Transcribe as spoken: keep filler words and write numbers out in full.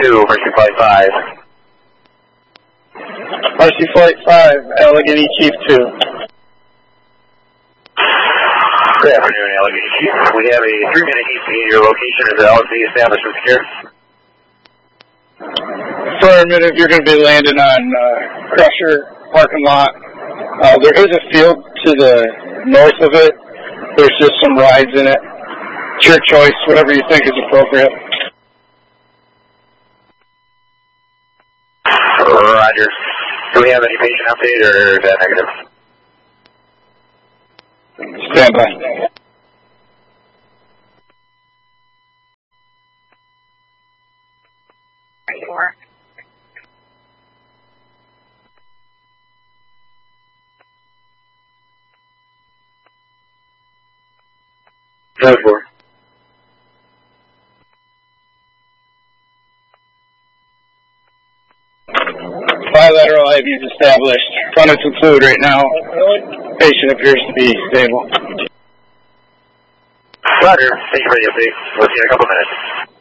two, Mercy Flight five. Mercy Flight five, Allegheny Chief two. Good afternoon, Allegheny Chief. We have a three-minute heat to get your location as the L S D establishment secure. Affirmative, you're going to be landing on uh, Crusher parking lot. Uh, there is a field to the north of it. There's just some rides in it. It's your choice, whatever you think is appropriate. Roger. Do we have any patient update, or is that negative? Stand by. Four. Nine four. Bilateral I V's established. Running some fluid right now. Patient appears to be stable. Roger. Thank you for the update. We'll see you in a couple minutes.